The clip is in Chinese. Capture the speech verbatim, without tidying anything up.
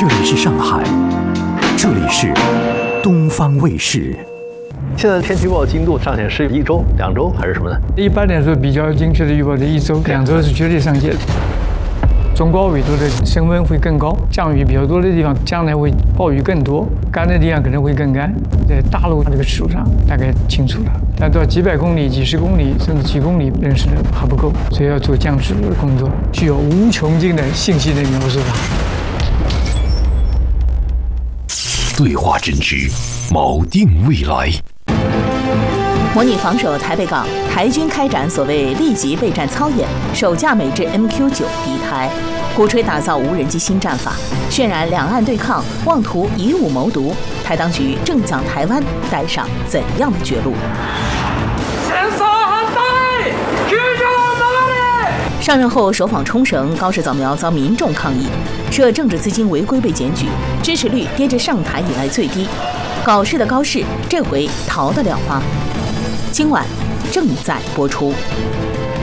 这里是上海，这里是东方卫视。 现在天气预报精度上限是一周、两周还是什么呢？ 一般来说，比较精确的预报的一周、两周是绝对上限。中高纬度的升温会更高，降雨比较多的地方，将来会暴雨更多；干的地方可能会更干。在大陆这个尺度上，大概清楚了。但到几百公里、几十公里甚至几公里认识的还不够，所以要做降尺度的工作，具有无穷尽的信息的描述法。 对话真知，锚定未来。 模拟防守台北港，台军开展所谓立即备战操演，首架美制 M Q 九敌台，鼓吹打造无人机新战法，渲染两岸对抗，妄图以武谋独。台当局正将台湾带上怎样的绝路？上任后首访冲绳，高市早苗遭民众抗议，涉政治资金违规被检举，支持率跌至上台以来最低。搞事的高市，这回逃得了吗？今晚正在播出。